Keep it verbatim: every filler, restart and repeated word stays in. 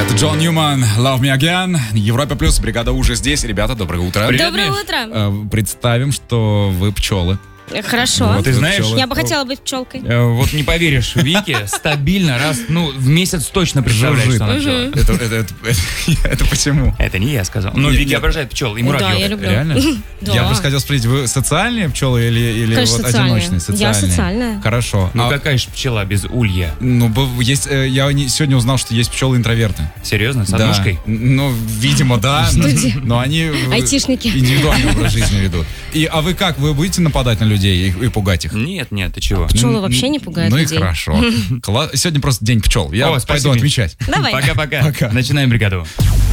Это Джон Ньюман, Love Me Again, Европа Плюс, бригада уже здесь. Ребята, доброе утро. Привет, Доброе Миш. утро. Э, Представим, что вы пчелы. Хорошо. Вот, ты знаешь, я бы хотела быть пчелкой. Э, вот не поверишь, Вики стабильно раз, ну, в месяц точно представляешь, что она пчела. Это, это, это, это, это почему? Это не я сказал. Но Нет, Вики нет. обожает пчел и муравьев. Да, я люблю. Реально? Да. Я просто хотел спросить, вы социальные пчелы или, или Конечно, вот социальные. одиночные? Я социальная. Хорошо. Ну А, какая же пчела без улья? ну, б- есть, э, я не- сегодня узнал, что есть пчелы-интроверты. Серьезно, с Да. однушкой? Ну, видимо, да. но- Студия. Но они э, Айтишники. индивидуальный образ жизни ведут. И, а вы как? Вы будете нападать на людей и, и пугать их? Нет, нет, ты чего? Пчелы вообще не пугают Ну людей. и хорошо. Кла- Сегодня просто день пчел. Я О, пойду спасибо. отмечать. Давай. Пока-пока. Пока. Начинаем бригаду.